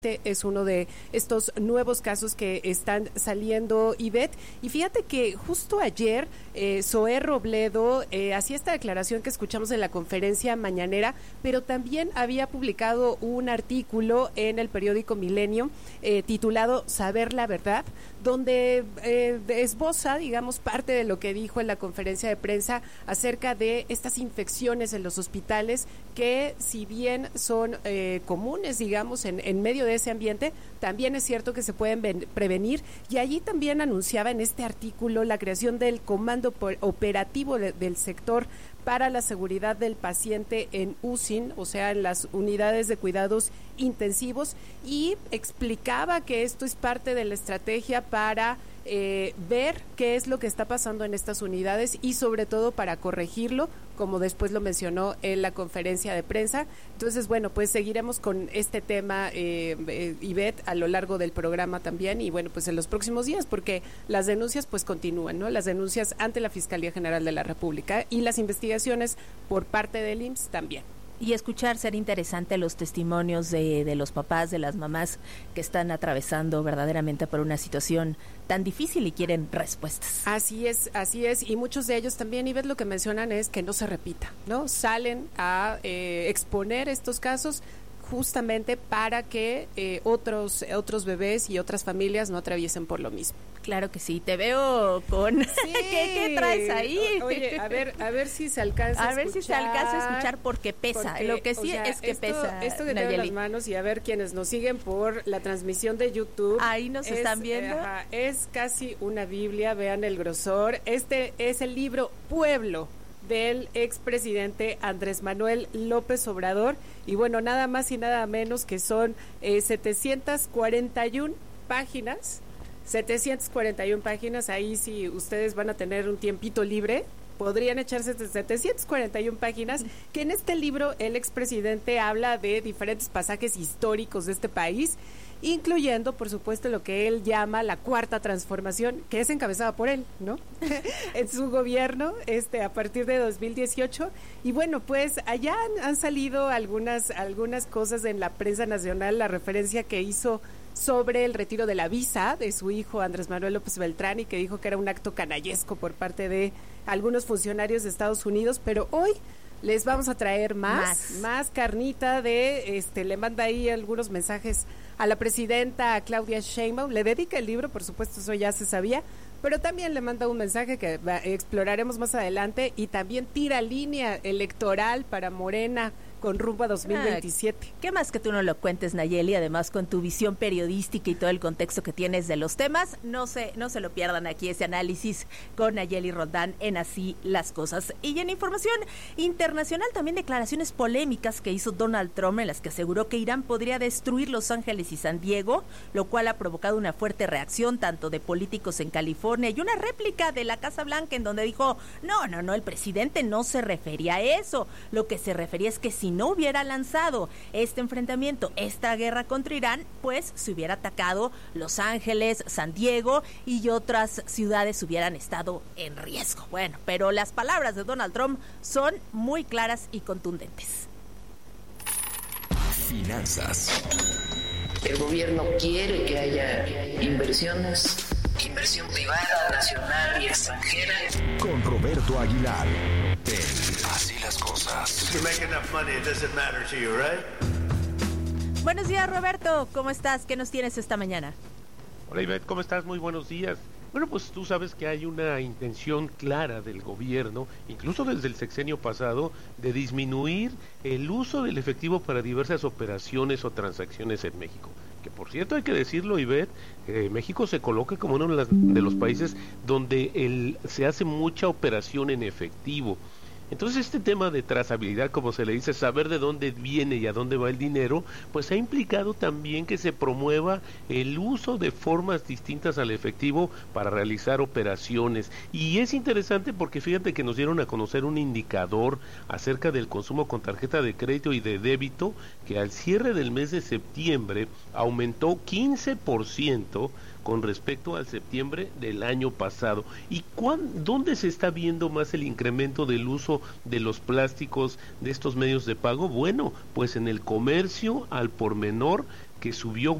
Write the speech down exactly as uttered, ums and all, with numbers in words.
Es uno de estos nuevos casos que están saliendo, Ivette. Y fíjate que justo ayer eh, Zoé Robledo eh, hacía esta declaración que escuchamos en la conferencia mañanera, pero también había publicado un artículo en el periódico Milenio eh, titulado Saber la Verdad, donde eh, esboza, digamos, parte de lo que dijo en la conferencia de prensa acerca de estas infecciones en los hospitales que, si bien son eh, comunes, digamos, en, en medio de ese ambiente, también es cierto que se pueden ven, prevenir, y allí también anunciaba en este artículo la creación del Comando Operativo de, del Sector para la Seguridad del Paciente en U C I N, o sea, en las unidades de cuidados intensivos, y explicaba que esto es parte de la estrategia para eh, ver qué es lo que está pasando en estas unidades y sobre todo para corregirlo, como después lo mencionó en la conferencia de prensa. Entonces, bueno, pues seguiremos con este tema, eh, eh, Ivette, a lo largo del programa también, y bueno, pues en los próximos días, porque las denuncias pues continúan, ¿no? Las denuncias ante la Fiscalía General de la República y las investigaciones por parte del I M S S también. Y escuchar, ser interesante los testimonios de, de los papás, de las mamás que están atravesando verdaderamente por una situación tan difícil y quieren respuestas. Así es, así es, y muchos de ellos también, y ves, lo que mencionan es que no se repita, ¿no? Salen a eh, exponer estos casos justamente para que eh, otros otros bebés y otras familias no atraviesen por lo mismo. Claro que sí, te veo con... Sí. ¿Qué, ¿Qué traes ahí? O, oye, a ver, a ver si se alcanza a, a ver escuchar. si se alcanza a escuchar porque pesa, porque, lo que sí, o sea, es que esto, pesa, Esto que tengo en las manos, y a ver quienes nos siguen por la transmisión de YouTube. Ahí nos es, están viendo. Ajá, es casi una Biblia, vean el grosor. Este es el libro Pueblo del expresidente Andrés Manuel López Obrador, y bueno, nada más y nada menos que son eh, setecientas cuarenta y una páginas, setecientas cuarenta y una páginas. Ahí, si ustedes van a tener un tiempito libre, podrían echarse de setecientas cuarenta y una páginas, que en este libro el expresidente habla de diferentes pasajes históricos de este país, incluyendo, por supuesto, lo que él llama la cuarta transformación, que es encabezada por él, ¿no? En su gobierno, este, a partir de dos mil dieciocho. Y bueno, pues allá han, han salido algunas, algunas cosas en la prensa nacional, la referencia que hizo sobre el retiro de la visa de su hijo Andrés Manuel López Beltrán, y que dijo que era un acto canallesco por parte de algunos funcionarios de Estados Unidos, pero hoy les vamos a traer más, más, más carnita de, este, le manda ahí algunos mensajes a la presidenta Claudia Sheinbaum, le dedica el libro, por supuesto, eso ya se sabía, pero también le manda un mensaje que va, exploraremos más adelante, y también tira línea electoral para Morena con rumbo a dos mil veintisiete. Ah, ¿qué más que tú no lo cuentes, Nayeli? Además, con tu visión periodística y todo el contexto que tienes de los temas, no se, no se lo pierdan aquí ese análisis con Nayeli Rondán en Así las Cosas. Y en información internacional, también declaraciones polémicas que hizo Donald Trump, en las que aseguró que Irán podría destruir Los Ángeles y San Diego, lo cual ha provocado una fuerte reacción tanto de políticos en California y una réplica de la Casa Blanca, en donde dijo, no, no, no, el presidente no se refería a eso, lo que se refería es que si no hubiera lanzado este enfrentamiento, esta guerra contra Irán, pues se hubiera atacado Los Ángeles, San Diego y otras ciudades hubieran estado en riesgo. Bueno, pero las palabras de Donald Trump son muy claras y contundentes. Finanzas. El gobierno quiere que haya inversiones, inversión privada, nacional y extranjera. Con Roberto Aguilar. En Así las Cosas. You make enough money, it doesn't matter to you, right? Buenos días, Roberto. ¿Cómo estás? ¿Qué nos tienes esta mañana? Hola, Ivette, ¿cómo estás? Muy buenos días. Bueno, pues tú sabes que hay una intención clara del gobierno, incluso desde el sexenio pasado, de disminuir el uso del efectivo para diversas operaciones o transacciones en México. Que por cierto, hay que decirlo, Ivette, eh, México se coloca como uno de, las, de los países donde el, se hace mucha operación en efectivo. Entonces este tema de trazabilidad, como se le dice, saber de dónde viene y a dónde va el dinero, pues ha implicado también que se promueva el uso de formas distintas al efectivo para realizar operaciones. Y es interesante porque fíjate que nos dieron a conocer un indicador acerca del consumo con tarjeta de crédito y de débito, que al cierre del mes de septiembre aumentó quince por ciento con respecto al septiembre del año pasado. ¿Y cuán, dónde se está viendo más el incremento del uso de los plásticos de estos medios de pago? Bueno, pues en el comercio al por menor, que subió